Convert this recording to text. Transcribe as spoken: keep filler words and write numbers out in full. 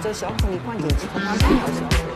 这小虎你关键是很难重要小虎。